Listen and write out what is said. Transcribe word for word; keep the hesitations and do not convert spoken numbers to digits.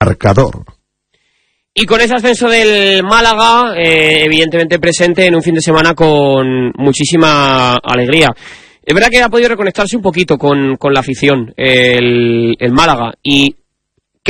marcador. Y con ese ascenso del Málaga, eh, evidentemente presente en un fin de semana con muchísima alegría. Es verdad que ha podido reconectarse un poquito con, con la afición, el, el Málaga, y